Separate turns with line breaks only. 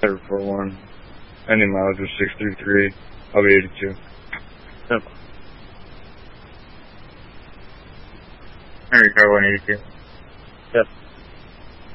741. Ending mileage was 633. I'll be 82.
Henry Car 182.